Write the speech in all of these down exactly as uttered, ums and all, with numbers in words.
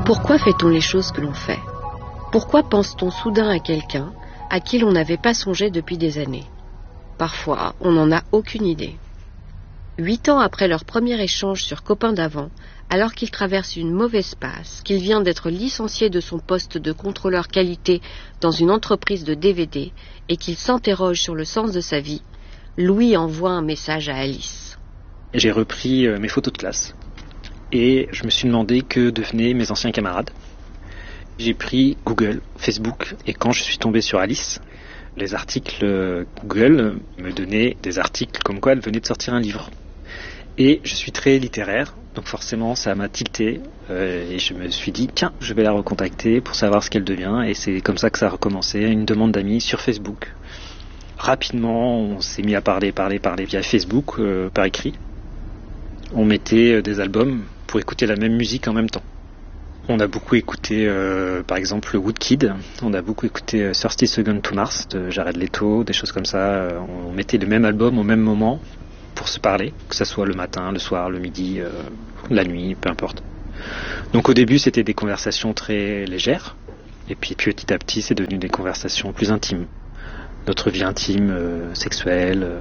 Pourquoi fait-on les choses que l'on fait ? Pourquoi pense-t-on soudain à quelqu'un à qui l'on n'avait pas songé depuis des années ? Parfois, on n'en a aucune idée. Huit ans après leur premier échange sur Copains d'avant, alors qu'il traverse une mauvaise passe, qu'il vient d'être licencié de son poste de contrôleur qualité dans une entreprise de D V D et qu'il s'interroge sur le sens de sa vie, Louis envoie un message à Alice. J'ai repris mes photos de classe et je me suis demandé que devenaient mes anciens camarades. J'ai pris Google, Facebook et quand je suis tombé sur Alice, les articles Google me donnaient des articles comme quoi elle venait de sortir un livre. Et je suis très littéraire, donc forcément ça m'a tilté euh, et je me suis dit tiens, je vais la recontacter pour savoir ce qu'elle devient et c'est comme ça que ça a recommencé, une demande d'amis sur Facebook. Rapidement, on s'est mis à parler, parler, parler via Facebook, euh, par écrit. On mettait des albums pour écouter la même musique en même temps. On a beaucoup écouté, euh, par exemple, Woodkid. On a beaucoup écouté euh, thirty Seconds to Mars de Jared Leto, des choses comme ça. On mettait le même album au même moment pour se parler, que ça soit le matin, le soir, le midi, euh, la nuit, peu importe. Donc au début, c'était des conversations très légères. Et puis petit à petit, c'est devenu des conversations plus intimes. Notre vie intime, euh, sexuelle. Euh.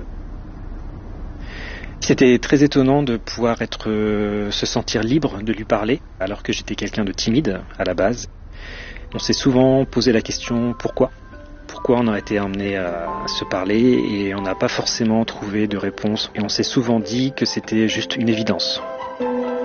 C'était très étonnant de pouvoir être, euh, se sentir libre de lui parler, alors que j'étais quelqu'un de timide à la base. On s'est souvent posé la question pourquoi ? Pourquoi on a été amené à se parler et on n'a pas forcément trouvé de réponse. Et on s'est souvent dit que c'était juste une évidence.